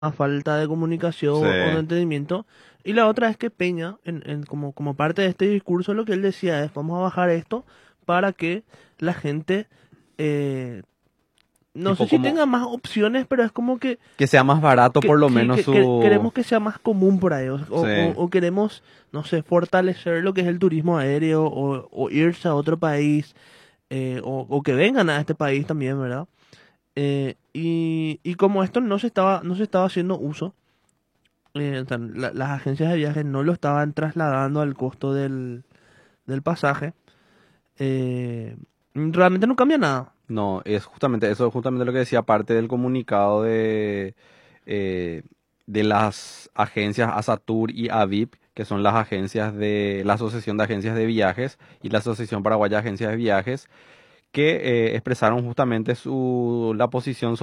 falta de comunicación Sí, o de entendimiento. Y la otra es que Peña, como parte de este discurso, lo que él decía es, vamos a bajar esto para que la gente, eh, no sé tipo si como tenga más opciones, pero es como que sea más barato por lo menos que su... queremos que sea más común por ahí, Sí, o queremos, no sé, fortalecer lo que es el turismo aéreo, o irse a otro país, o que vengan a este país también, ¿verdad? Y como esto no se estaba haciendo uso, o sea, las agencias de viajes no lo estaban trasladando al costo del pasaje, realmente no cambia nada. no, es justamente eso, es justamente lo que decía parte del comunicado eh, de las agencias ASATUR y AVIP, que son las agencias de la Asociación de Agencias de Viajes y la Asociación Paraguaya de Agencias de Viajes, que expresaron justamente la posición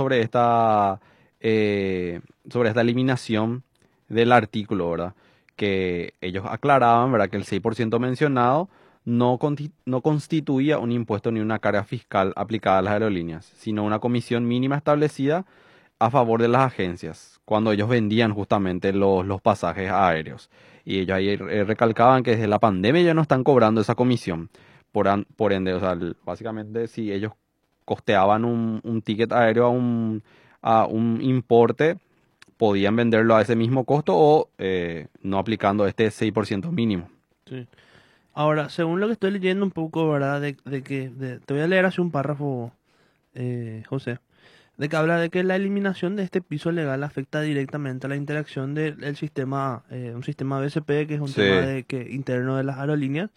sobre esta eliminación del artículo, ¿verdad? Que ellos aclaraban, ¿verdad? Que el 6% mencionado no constituía un impuesto ni una carga fiscal aplicada a las aerolíneas, sino una comisión mínima establecida a favor de las agencias, cuando ellos vendían justamente los pasajes aéreos. Y ellos ahí recalcaban que desde la pandemia ya no están cobrando esa comisión. Por ende, o sea, básicamente si ellos costeaban un ticket aéreo a un importe, podían venderlo a ese mismo costo o no aplicando este 6% mínimo. Sí. Ahora, según lo que estoy leyendo un poco, ¿verdad? Te voy a leer así un párrafo, José, de que habla de que la eliminación de este piso legal afecta directamente a la interacción del sistema, un sistema BCP, que es un Sí, tema interno de las aerolíneas,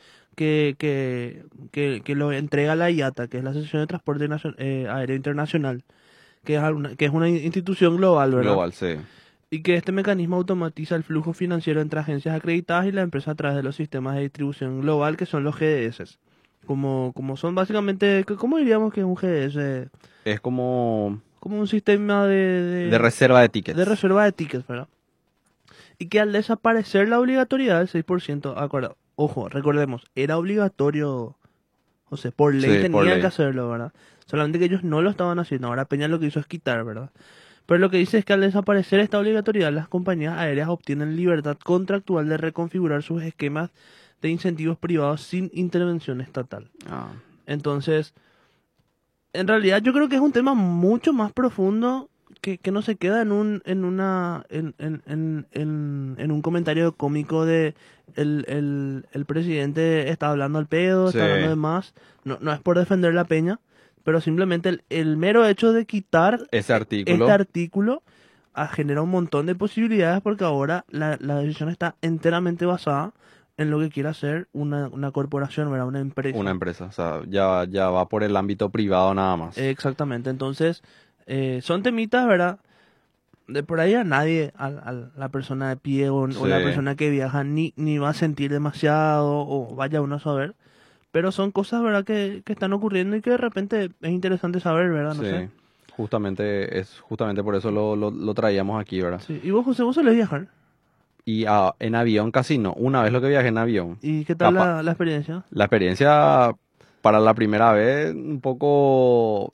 que lo entrega la IATA, que es la Asociación de Transporte Aéreo Internacional, que es una institución global, ¿verdad? global, sí. Y que este mecanismo automatiza el flujo financiero entre agencias acreditadas y la empresa a través de los sistemas de distribución global, que son los GDS. Como son básicamente, ¿cómo diríamos que es un GDS? Es como Como un sistema de reserva de de tickets. reserva de tickets, ¿verdad? Y que al desaparecer la obligatoriedad del 6%, acuerdo, ojo, recordemos, era obligatorio, o sea, por ley Sí, por tenían que ley. hacerlo, ¿verdad? Solamente que ellos no lo estaban haciendo. Ahora Peña lo que hizo es quitar, ¿verdad? Pero lo que dice es que al desaparecer esta obligatoriedad, las compañías aéreas obtienen libertad contractual de reconfigurar sus esquemas de incentivos privados sin intervención estatal. Ah, Entonces, en realidad yo creo que es un tema mucho más profundo que no se queda en un comentario cómico de el presidente está hablando al pedo, sí, está hablando de más. No, no es por defender la Peña, pero simplemente el mero hecho de quitar ese este artículo. artículo genera un montón de posibilidades, porque ahora la decisión está enteramente basada en lo que quiere hacer una corporación, ¿verdad? Una Una empresa. empresa, o sea, ya va por el ámbito privado nada más. Exactamente, entonces son temitas, ¿verdad? De por ahí a nadie, la persona de pie o Sí, la persona que viaja, ni va a sentir demasiado o vaya uno a saber, pero son cosas, ¿verdad? Que están ocurriendo y que de repente es interesante saber, ¿verdad? No sé. sí, justamente por eso lo traíamos aquí, ¿verdad? Sí. ¿Y vos, José, vos solés viajar? Y en avión casi no, una vez lo que viajé en avión, ¿Y qué tal capa, la experiencia? la experiencia para la primera vez, un poco,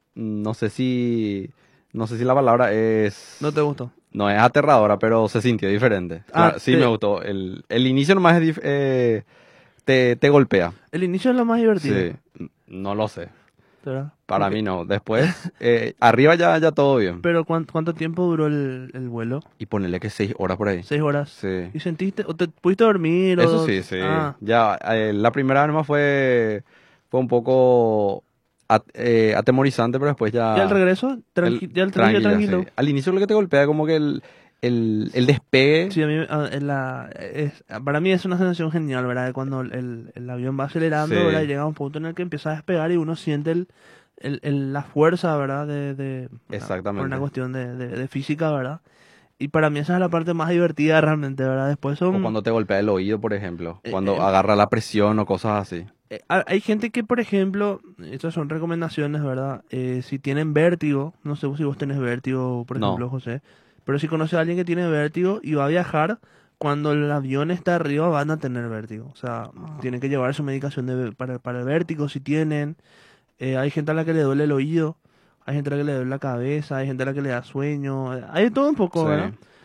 no sé si la palabra ¿No te gustó? no es aterradora, pero se sintió diferente. Ah, Claro, sí me gustó. El inicio nomás te golpea. el inicio es lo más divertido, Sí, no lo sé. ¿verdad? Para Porque, mí no. Después, arriba ya todo bien. pero ¿cuánto tiempo duró el vuelo? Y ponerle que 6 horas por ahí. 6 horas. Sí. ¿Y sentiste, o te pudiste dormir Eso o...? sí, sí. Ah, Ya, la primera vez nomás fue un poco atemorizante, pero después ¿y al ya, regreso? Ya el tren ya tranquila, sí. tranquilo. Al inicio lo que te golpea como que el despegue, Sí, a mí, para mí es una sensación genial, ¿verdad? De cuando el avión va acelerando, ¿verdad? Y sí, llega a un punto en el que empieza a despegar y uno siente la fuerza, ¿verdad? Bueno, por una exactamente. cuestión de física, ¿verdad? Y para mí esa es la parte más divertida realmente, ¿verdad? Después O son... cuando te golpea el oído, por ejemplo, eh, cuando eh, agarra la presión o cosas así. hay gente que, por ejemplo, estas son recomendaciones, ¿verdad? Si tienen vértigo, no sé si vos tenés vértigo, por No, ejemplo, José, pero si conoces a alguien que tiene vértigo y va a viajar, cuando el avión está arriba van a tener vértigo. O sea, tienen que llevar su medicación para el vértigo si tienen. Hay gente a la que le duele el oído, hay gente a la que le duele la cabeza, hay gente a la que le da sueño, hay de todo un poco, Sí. ¿verdad?